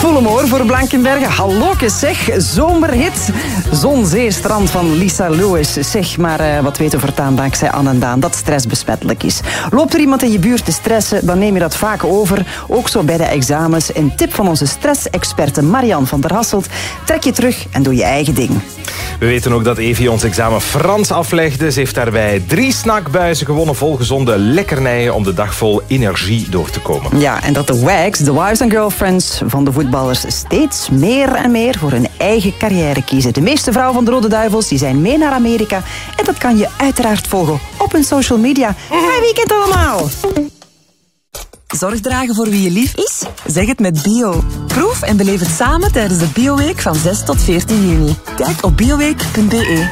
Voel hem hoor voor Blankenberge. Hallokes zeg, zomerhit. Zon, zee, strand van Lisa Lewis. Zeg maar, wat weten we vertaan dankzij Anne en Daan, dat stress besmettelijk is. Loopt er iemand in je buurt te stressen, dan neem je dat vaak over. Ook zo bij de examens. Een tip van onze stressexperte Marianne van der Hasselt. Trek je terug en doe je eigen ding. We weten ook dat Evie ons examen Frans aflegde. Ze heeft daarbij 3 snackbuizen gewonnen vol gezonde lekkernijen om de dag vol energie door te komen. Ja, en dat de WAGs, de wives and girlfriends van de voetballers, steeds meer en meer voor hun eigen carrière kiezen. De meeste vrouwen van de Rode Duivels die zijn mee naar Amerika. En dat kan je uiteraard volgen op hun social media. Fijn weekend allemaal! Zorg dragen voor wie je lief is? Zeg het met Bio. Proef en beleef het samen tijdens de Bioweek van 6 tot 14 juni. Kijk op bioweek.be.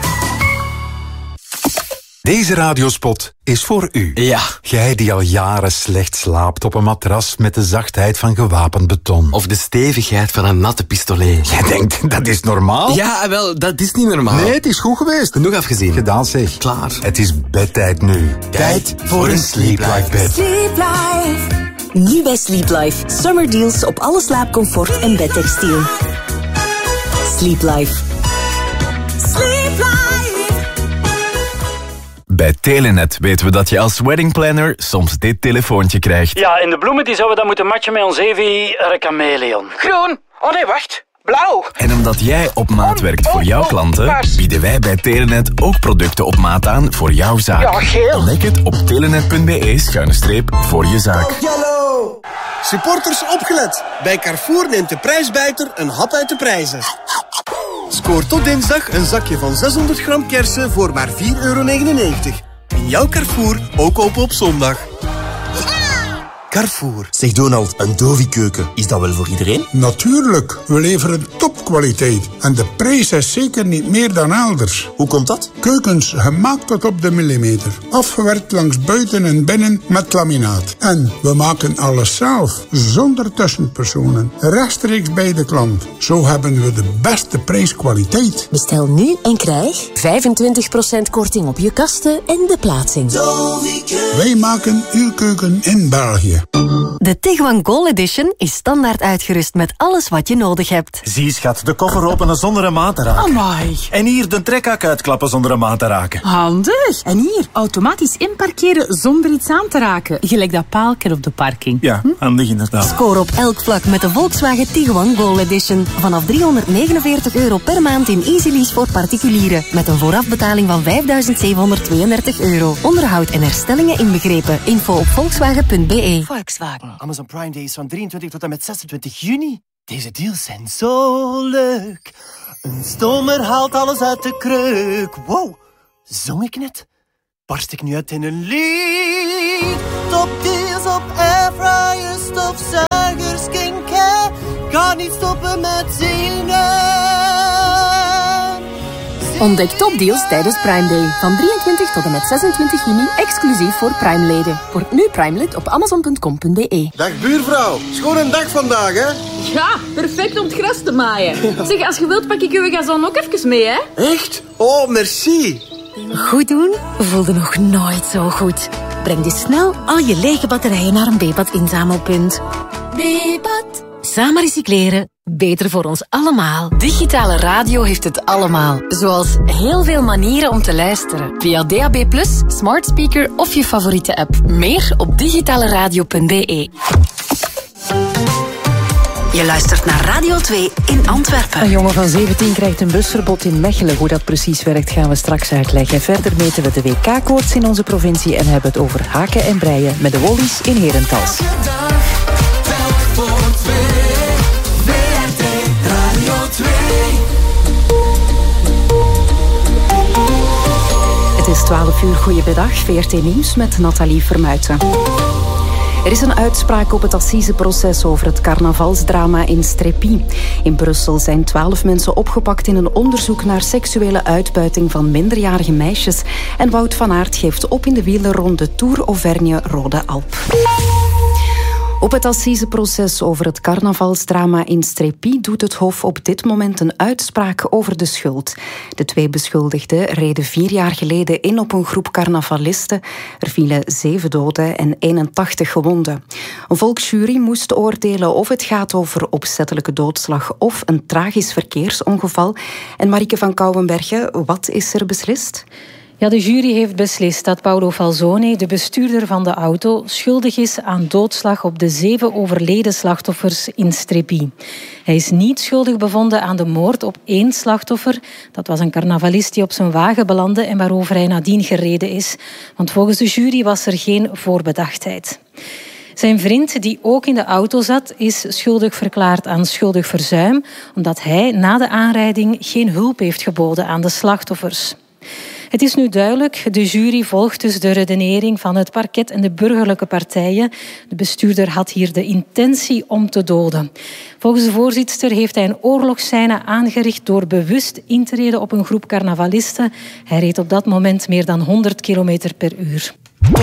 Deze radiospot is voor u. Ja. Jij die al jaren slecht slaapt op een matras met de zachtheid van gewapend beton. Of de stevigheid van een natte pistolet. Jij denkt, dat is normaal? Ja, wel, dat is niet normaal. Nee, het is goed geweest. Genoeg afgezien. Gedaan zeg. Klaar. Het is bedtijd nu. Tijd voor een Sleep Life bed. Sleep Life. Nu bij Sleep Life. Summer deals op alle slaapcomfort en bedtextiel. Sleep Life. Sleep Life. Bij Telenet weten we dat je als weddingplanner soms dit telefoontje krijgt. Ja, in de bloemen die zouden we dan moeten matchen met ons Evi Chameleon. Groen. Oh nee, wacht. Blauw. En omdat jij op maat werkt voor jouw klanten, bieden wij bij Telenet ook producten op maat aan voor jouw zaak. Ja, geel. Ontdek het op telenet.be/voor je zaak. Yellow. Supporters opgelet. Bij Carrefour neemt de prijsbijter een hap uit de prijzen. Scoor tot dinsdag een zakje van 600 gram kersen voor maar €4,99. In jouw Carrefour, ook open op zondag. Carrefour. Zeg Donald, een Dovi-keuken, is dat wel voor iedereen? Natuurlijk, we leveren topkwaliteit. En de prijs is zeker niet meer dan elders. Hoe komt dat? Keukens gemaakt tot op de millimeter. Afgewerkt langs buiten en binnen met laminaat. En we maken alles zelf, zonder tussenpersonen. Rechtstreeks bij de klant. Zo hebben we de beste prijskwaliteit. Bestel nu en krijg 25% korting op je kasten en de plaatsing. Wij maken uw keuken in België. De Tiguan Gold Edition is standaard uitgerust met alles wat je nodig hebt. Zie schat, de koffer openen zonder een maat te raken. Amai. En hier de trekhak uitklappen zonder een maat te raken. Handig. En hier, automatisch inparkeren zonder iets aan te raken. Gelijk dat paaltje op de parking. Ja, handig inderdaad. Score op elk vlak met de Volkswagen Tiguan Gold Edition. Vanaf €349 per maand in Easy Lease voor particulieren. Met een voorafbetaling van €5.732. Onderhoud en herstellingen inbegrepen. Info op volkswagen.be. Volkswagen. Amazon Prime Days van 23 tot en met 26 juni. Deze deals zijn zo leuk. Een stomer haalt alles uit de kreuk. Wow, zong ik net? Barst ik nu uit in een lied? Top deals op airfryers, stofzuigers, skincare. Kan niet stoppen met zingen. Ontdek topdeals tijdens Prime Day. Van 23 tot en met 26 juni, exclusief voor Prime-leden. Word nu Prime-lid op amazon.com.be. Dag buurvrouw, schoon een dag vandaag, hè? Ja, perfect om het gras te maaien. Zeg, als je wilt pak ik uw gazon ook even mee, hè? Echt? Oh, merci. Goed doen voelde nog nooit zo goed. Breng dus snel al je lege batterijen naar een Bepat inzamelpunt. Bepat. Samen recycleren. Beter voor ons allemaal. Digitale radio heeft het allemaal. Zoals heel veel manieren om te luisteren. Via DAB+, smart speaker of je favoriete app. Meer op digitaleradio.be. Je luistert naar Radio 2 in Antwerpen. Een jongen van 17 krijgt een busverbod in Mechelen. Hoe dat precies werkt gaan we straks uitleggen. Verder meten we de WK-koorts in onze provincie en hebben het over haken en breien met de Wollies in Herentals. Het is 12 uur. Goedemiddag. VRT Nieuws met Nathalie Vermuijten. Er is een uitspraak op het assiseproces over het carnavalsdrama in Strépy. In Brussel zijn 12 mensen opgepakt in een onderzoek naar seksuele uitbuiting van minderjarige meisjes. En Wout van Aert geeft op in de wielerronde Tour Auvergne Rode Alp. Op het assiseproces over het carnavalsdrama in Strépy doet het Hof op dit moment een uitspraak over de schuld. De 2 beschuldigden reden 4 jaar geleden in op een groep carnavalisten. Er vielen 7 doden en 81 gewonden. Een volksjury moest oordelen of het gaat over opzettelijke doodslag of een tragisch verkeersongeval. En Marieke van Kouwenbergen, wat is er beslist? Ja, de jury heeft beslist dat Paolo Falzone, de bestuurder van de auto, schuldig is aan doodslag op de 7 overleden slachtoffers in Strépy. Hij is niet schuldig bevonden aan de moord op 1 slachtoffer. Dat was een carnavalist die op zijn wagen belandde en waarover hij nadien gereden is. Want volgens de jury was er geen voorbedachtheid. Zijn vriend, die ook in de auto zat, is schuldig verklaard aan schuldig verzuim, omdat hij na de aanrijding geen hulp heeft geboden aan de slachtoffers. Het is nu duidelijk, de jury volgt dus de redenering van het parket en de burgerlijke partijen. De bestuurder had hier de intentie om te doden. Volgens de voorzitster heeft hij een oorlogsscène aangericht door bewust in te reden op een groep carnavalisten. Hij reed op dat moment meer dan 100 kilometer per uur.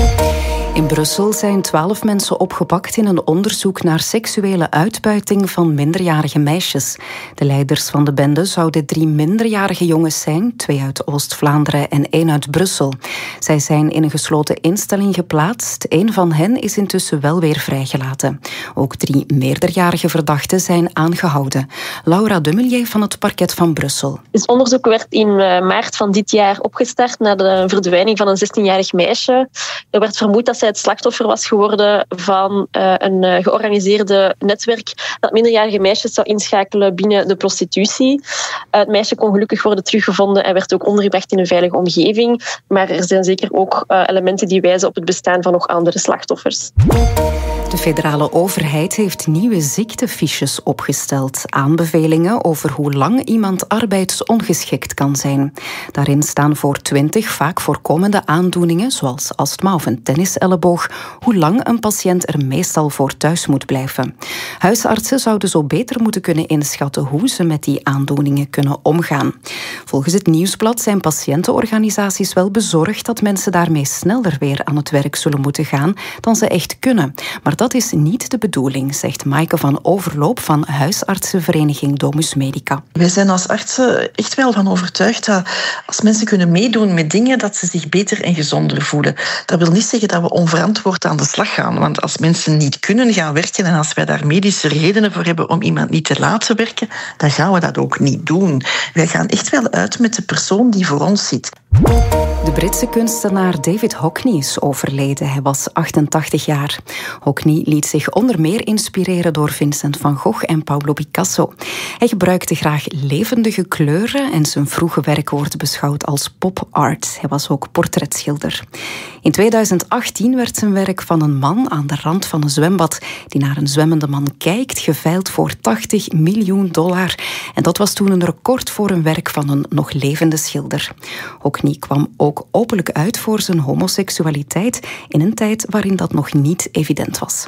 In Brussel zijn 12 mensen opgepakt in een onderzoek naar seksuele uitbuiting van minderjarige meisjes. De leiders van de bende zouden 3 minderjarige jongens zijn, 2 uit Oost-Vlaanderen en 1 uit Brussel. Zij zijn in een gesloten instelling geplaatst. 1 van hen is intussen wel weer vrijgelaten. Ook 3 meerderjarige verdachten zijn aangehouden. Laura Dummelier van het parket van Brussel. Het onderzoek werd in maart van dit jaar opgestart na de verdwijning van een 16-jarig meisje. Er werd vermoed dat zij het slachtoffer was geworden van een georganiseerde netwerk dat minderjarige meisjes zou inschakelen binnen de prostitutie. Het meisje kon gelukkig worden teruggevonden en werd ook ondergebracht in een veilige omgeving. Maar er zijn zeker ook elementen die wijzen op het bestaan van nog andere slachtoffers. De federale overheid heeft nieuwe ziektefiches opgesteld. Aanbevelingen over hoe lang iemand arbeidsongeschikt kan zijn. Daarin staan voor 20 vaak voorkomende aandoeningen, zoals astma of een tenniselleboog, hoe lang een patiënt er meestal voor thuis moet blijven. Huisartsen zouden zo beter moeten kunnen inschatten hoe ze met die aandoeningen kunnen omgaan. Volgens het Nieuwsblad zijn patiëntenorganisaties wel bezorgd dat mensen daarmee sneller weer aan het werk zullen moeten gaan dan ze echt kunnen. Maar dat is niet de bedoeling, zegt Maaike van Overloop van huisartsenvereniging Domus Medica. Wij zijn als artsen echt wel van overtuigd dat als mensen kunnen meedoen met dingen, dat ze zich beter en gezonder voelen. Dat wil niet zeggen dat we onverantwoord aan de slag gaan. Want als mensen niet kunnen gaan werken en als wij daar medische redenen voor hebben om iemand niet te laten werken, dan gaan we dat ook niet doen. Wij gaan echt wel uit met de persoon die voor ons zit. De Britse kunstenaar David Hockney is overleden. Hij was 88 jaar. Hockney liet zich onder meer inspireren door Vincent van Gogh en Pablo Picasso. Hij gebruikte graag levendige kleuren en zijn vroege werk wordt beschouwd als pop art. Hij was ook portretschilder. In 2018 werd zijn werk van een man aan de rand van een zwembad die naar een zwemmende man kijkt geveild voor $80 miljoen. En dat was toen een record voor een werk van een nog levende schilder. Hockney kwam ook openlijk uit voor zijn homoseksualiteit in een tijd waarin dat nog niet evident was.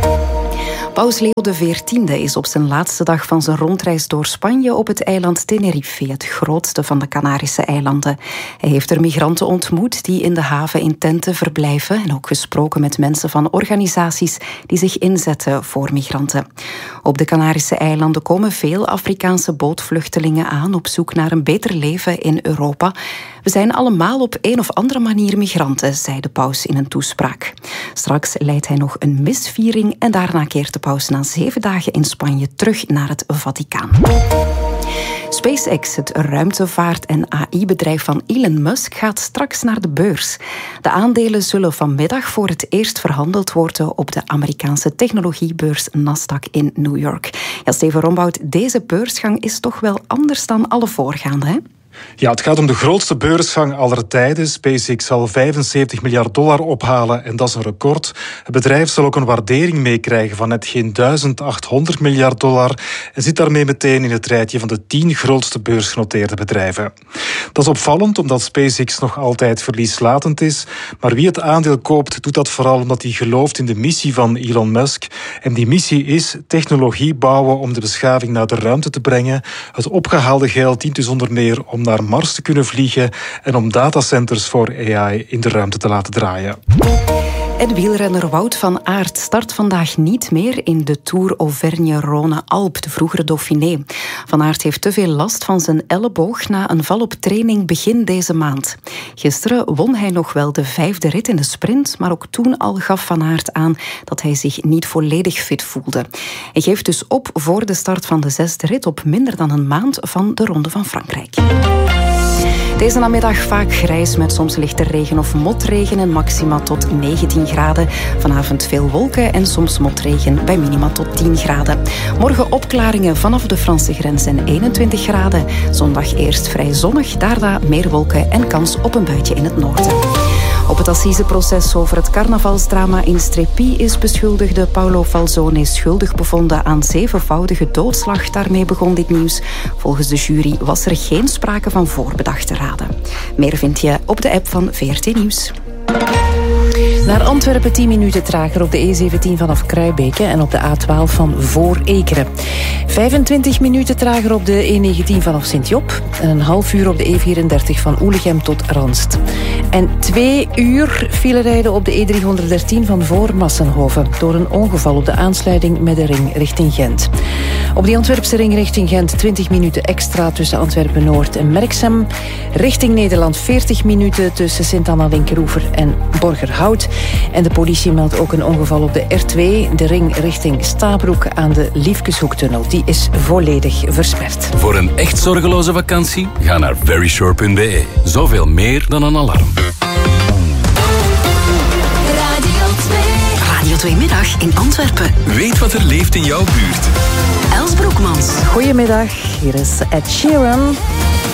Paus Leo XIV is op zijn laatste dag van zijn rondreis door Spanje op het eiland Tenerife, het grootste van de Canarische eilanden. Hij heeft er migranten ontmoet die in de haven in tenten verblijven en ook gesproken met mensen van organisaties die zich inzetten voor migranten. Op de Canarische eilanden komen veel Afrikaanse bootvluchtelingen aan op zoek naar een beter leven in Europa. We zijn allemaal op een of andere manier migranten, zei de paus in een toespraak. Straks leidt hij nog een misviering en daarna keert de paus na 7 dagen in Spanje terug naar het Vaticaan. SpaceX, het ruimtevaart- en AI-bedrijf van Elon Musk, gaat straks naar de beurs. De aandelen zullen vanmiddag voor het eerst verhandeld worden op de Amerikaanse technologiebeurs Nasdaq in New York. Ja, Steven Rombout, deze beursgang is toch wel anders dan alle voorgaande, hè? Ja, het gaat om de grootste beursgang aller tijden. SpaceX zal $75 miljard ophalen en dat is een record. Het bedrijf zal ook een waardering meekrijgen van net geen $1.800 miljard en zit daarmee meteen in het rijtje van de 10 grootste beursgenoteerde bedrijven. Dat is opvallend omdat SpaceX nog altijd verlieslatend is, maar wie het aandeel koopt doet dat vooral omdat hij gelooft in de missie van Elon Musk. En die missie is technologie bouwen om de beschaving naar de ruimte te brengen. Het opgehaalde geld dient dus onder meer om naar Mars te kunnen vliegen en om datacenters voor AI in de ruimte te laten draaien. En wielrenner Wout van Aert start vandaag niet meer in de Tour Auvergne-Rhône-Alpes, de vroegere Dauphiné. Van Aert heeft te veel last van zijn elleboog na een val op training begin deze maand. Gisteren won hij nog wel de 5e rit in de sprint, maar ook toen al gaf Van Aert aan dat hij zich niet volledig fit voelde. Hij geeft dus op voor de start van de 6e rit op minder dan een maand van de Ronde van Frankrijk. Deze namiddag vaak grijs met soms lichte regen of motregen en maxima tot 19 graden. Vanavond veel wolken en soms motregen bij minima tot 10 graden. Morgen opklaringen vanaf de Franse grens en 21 graden. Zondag eerst vrij zonnig, daarna meer wolken en kans op een buitje in het noorden. Op het assiseproces over het carnavalsdrama in Strepy is beschuldigde Paolo Falzone schuldig bevonden aan 7-voudige doodslag. Daarmee begon dit nieuws. Volgens de jury was er geen sprake van voorbedachte raden. Meer vind je op de app van VRT Nieuws. Naar Antwerpen 10 minuten trager op de E17 vanaf Kruibeke en op de A12 van voor Ekeren. 25 minuten trager op de E19 vanaf Sint-Job en een half uur op de E34 van Oelegem tot Ranst. En 2 uur file rijden op de E313 van voor Massenhoven door een ongeval op de aansluiting met de ring richting Gent. Op die Antwerpse ring richting Gent 20 minuten extra tussen Antwerpen-Noord en Merksem. Richting Nederland 40 minuten tussen Sint-Anna-Linkeroever en Borgerhout. En de politie meldt ook een ongeval op de R2, de ring richting Stabroek aan de Liefkeshoektunnel. Die is volledig versperd. Voor een echt zorgeloze vakantie, ga naar veryshore.be. Zoveel meer dan een alarm. Radio 2 Middag in Antwerpen. Weet wat er leeft in jouw buurt. Els Broekmans. Goedemiddag, hier is Ed Sheeran.